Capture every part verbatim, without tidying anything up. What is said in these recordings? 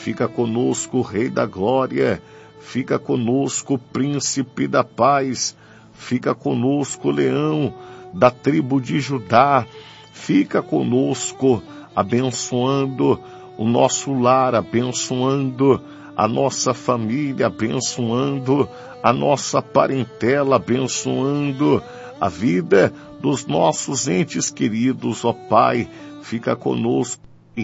Fica conosco, Rei da Glória. Fica conosco, Príncipe da Paz. Fica conosco, Leão da tribo de Judá. Fica conosco, abençoando o nosso lar, abençoando a nossa família, abençoando a nossa parentela, abençoando a vida dos nossos entes queridos, ó Pai. Fica conosco,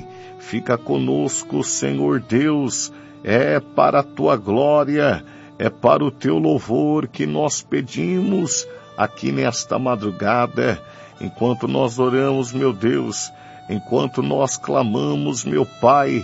fica conosco, Senhor Deus. É para a Tua glória, é para o Teu louvor que nós pedimos aqui nesta madrugada, enquanto nós oramos, meu Deus, enquanto nós clamamos, meu Pai,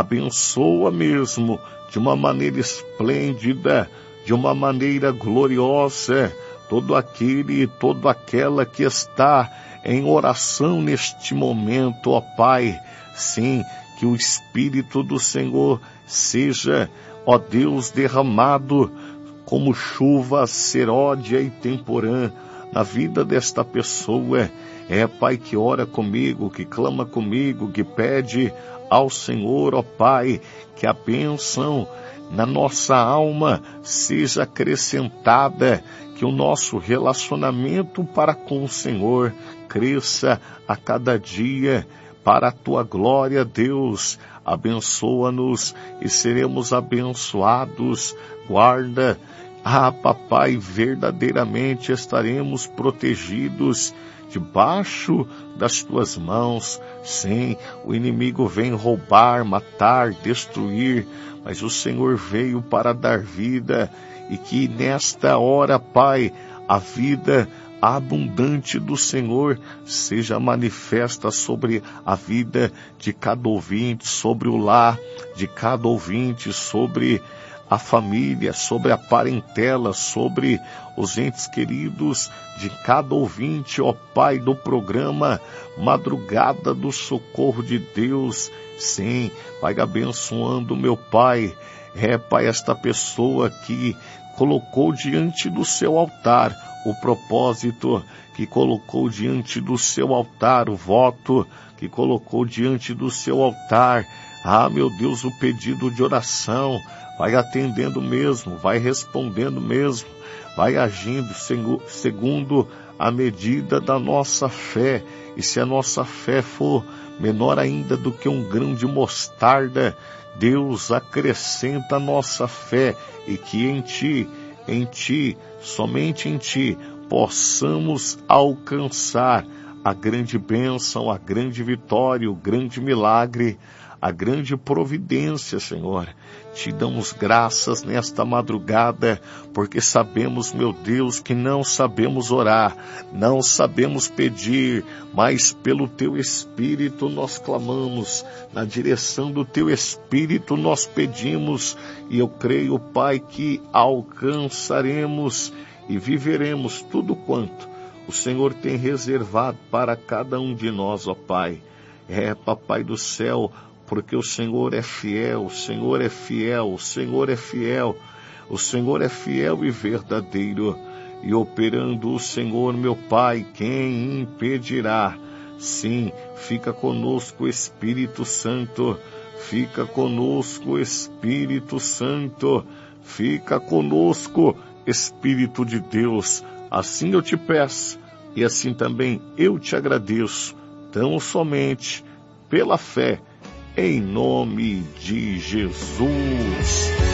abençoa mesmo de uma maneira esplêndida, de uma maneira gloriosa, todo aquele e toda aquela que está em oração neste momento, ó Pai. Sim, que o Espírito do Senhor seja, ó Deus, derramado como chuva seródia e temporã na vida desta pessoa. É, Pai, que ora comigo, que clama comigo, que pede ao Senhor, ó Pai, que a bênção na nossa alma seja acrescentada, que o nosso relacionamento para com o Senhor cresça a cada dia para a Tua glória, Deus. Abençoa-nos e seremos abençoados. Guarda, ah, Papai, verdadeiramente estaremos protegidos debaixo das Tuas mãos. Sim, o inimigo vem roubar, matar, destruir, mas o Senhor veio para dar vida, e que nesta hora, Pai, a vida abundante do Senhor seja manifesta sobre a vida de cada ouvinte, sobre o lar de cada ouvinte, sobre a família, sobre a parentela, sobre os entes queridos de cada ouvinte, ó Pai, do programa Madrugada do Socorro de Deus. Sim, vai abençoando, meu Pai. É, Pai, esta pessoa que colocou diante do seu altar o propósito, que colocou diante do seu altar o voto, que colocou diante do seu altar, ah, meu Deus, o pedido de oração. Vai atendendo mesmo, vai respondendo mesmo, vai agindo segundo a medida da nossa fé. E se a nossa fé for menor ainda do que um grão de mostarda, Deus acrescenta a nossa fé, e que em Ti, em Ti, somente em Ti, possamos alcançar a grande bênção, a grande vitória, o grande milagre, a grande providência, Senhor. Te damos graças nesta madrugada, porque sabemos, meu Deus, que não sabemos orar, não sabemos pedir, mas pelo Teu Espírito nós clamamos, na direção do Teu Espírito nós pedimos, e eu creio, Pai, que alcançaremos e viveremos tudo quanto o Senhor tem reservado para cada um de nós, ó Pai. É, Papai do céu, porque o Senhor é fiel, o Senhor é fiel, o Senhor é fiel, o Senhor é fiel e verdadeiro. E operando o Senhor, meu Pai, quem impedirá? Sim, fica conosco, Espírito Santo, fica conosco, Espírito Santo, fica conosco, Espírito de Deus. Assim eu te peço, e assim também eu te agradeço, tão somente pela fé, em nome de Jesus.